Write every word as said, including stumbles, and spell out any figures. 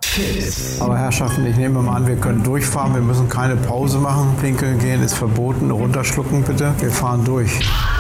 Aber Herrschaften, ich nehme mal an, wir können durchfahren. Wir müssen keine Pause machen. Pinkeln gehen ist verboten. Runterschlucken bitte. Wir fahren durch.